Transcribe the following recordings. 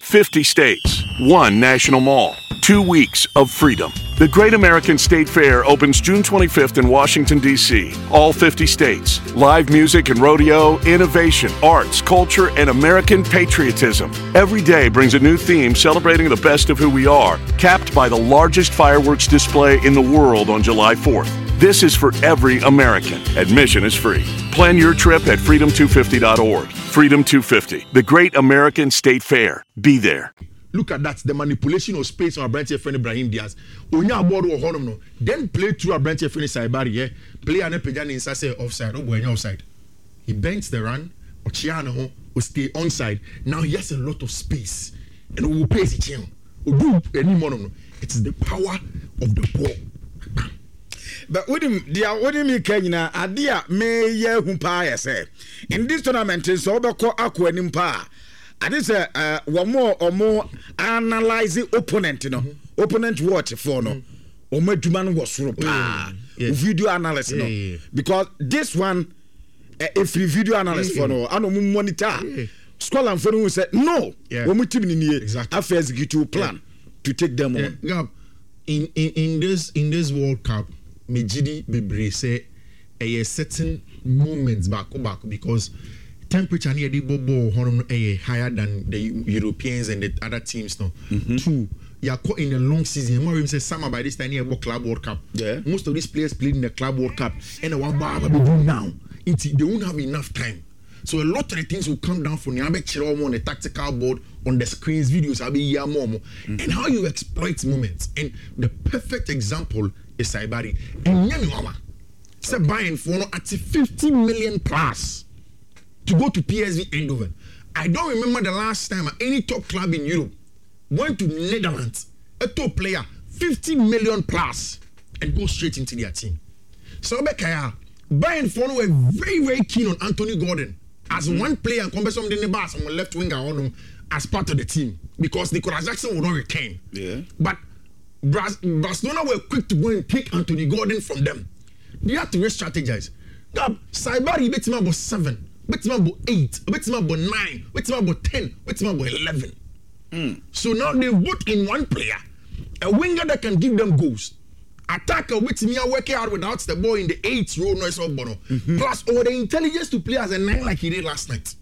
50 states, 1 national mall, 2 weeks of freedom. The Great American State Fair opens June 25th in Washington, D.C. All 50 states. Live music and rodeo, innovation, arts, culture, and American patriotism. Every day brings a new theme celebrating the best of who we are, capped by the largest fireworks display in the world on July 4th. This is for every American. Admission is free. Plan your trip at freedom250.org. Freedom 250, the Great American State Fair. Be there. Look at that, the manipulation of space on our branch friend Ibrahim Diaz. Onya board or honor no. Then play through our branch friend Saibari, yeah. Play an epijan in Sase offside. Oh boy, offside. He bends the run. Ochiano will stay onside. Now he has a lot of space. And we will pay the channel. It is the power of the ball. But what do you mean, Kenya? Adia may ye humpa say. In this tournament, so call Aqua Nimpa. And it's one more or more analyzing opponent, you know. Opponent what for no? Or my man was video analysis, no. Because this one, if you video analyst for no, I don't monitor. Scholar and who said no. When we team in here, exactly. After execute plan to take them on. In this World Cup, Mejidi Bebre say a certain moments back because temperature near the bobo higher than the Europeans and the other teams now. Two, you are caught in a long season. More even say summer by this time here about Club World Cup. Yeah. Most of these players played in the Club World Cup and what they do now. They won't have enough time. So a lot of the things will come down from on the tactical board, on the screens, videos, and how you exploit moments. And the perfect example is Saibari. And Yamiwama said buying for at 50 million plus to go to PSV Eindhoven. I don't remember the last time any top club in Europe went to Netherlands, a top player, 50 million plus, and go straight into their team. So Bekaya, Bayern Fono were very, very keen on Anthony Gordon as one player and compare something in the bus on the left winger on him as part of the team because Nicolas Jackson would not retain. Yeah. But Barcelona were quick to go and pick Anthony Gordon from them. They had to re-strategize. Saibari bet him about 7, bet him about 8, bet him about 9, bet him about 10, bet him about 11. So now they vote in one player, a winger that can give them goals. Attacker with me are working out without the ball in the 8th row noise of Bono. Plus all the intelligence to play as a 9 like he did last night.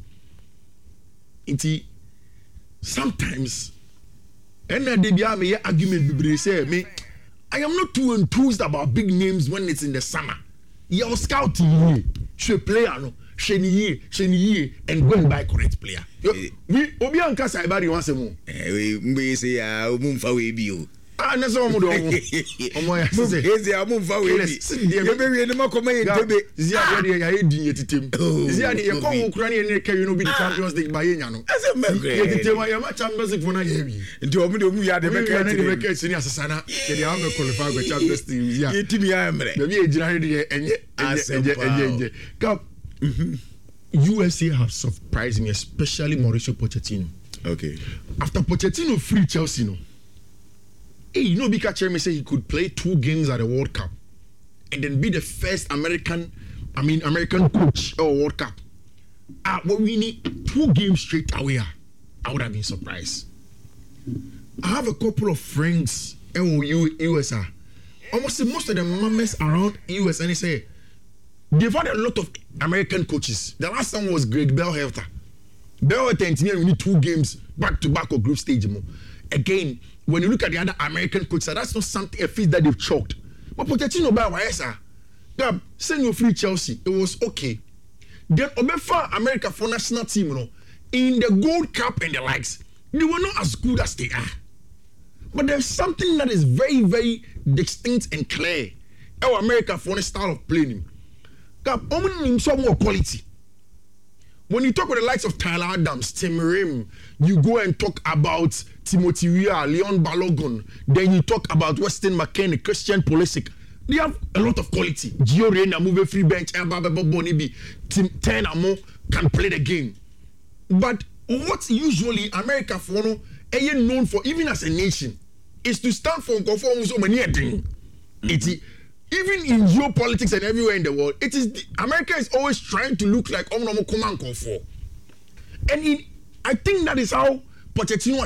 Sometimes and the argument say me, I am not too enthused about big names when it's in the summer. You're scouting she player no, she and go and buy correct player. We Obi Anka Saibari once more. We say mumfa we bio. Na so mo do omo ya say ezi amumfa we bi ye be we ne makoma ye tebe zia de ya edin yetitem zia de ye ko ukura ne ka no bi the Champions League ba ye nya no ase me yetitem ya ma Champions League for na ye bi nti omo de omu ya de be ka ne be ka sini asasana ye de am qualify go Champions League zia yetimi ya mre be e gira de enye Cup USA have surprised me, especially Mauricio Pochettino. Okay. After Pochettino free Chelsea, no. Hey, you know, Bika Chairman said he could play 2 games at the World Cup and then be the first American coach at World Cup. What we need 2 games straight away. I would have been surprised. I have a couple of friends in USA. Almost most of the members around US, and they say they've had a lot of American coaches. The last one was Greg Berhalter. Berhalter, we need 2 games back to back or group stage. Again, when you look at the other American coaches, that's not something a feat that they've chalked. But Pochettino by Waesa, send you free Chelsea, it was okay. Then Obefa America for national team, in the Gold Cup and the likes, they were not as good as they are. But there's something that is very, very distinct and clear. Our America for the style of playing. Only some more quality. When you talk with the likes of Tyler Adams, Tim Rim, you go and talk about Timothy Weah, Leon Balogun, then you talk about Weston McKennie, Christian Pulisic. They have a lot of quality. Gio Reyna, move a free bench, Bonibi, Tim Tenamo can play the game. But what usually America for known for, even as a nation, is to stand for conform so many things. Even in geopolitics and everywhere in the world, America is always trying to look like Omnomo Kumanko for. And I think that is how Pochettino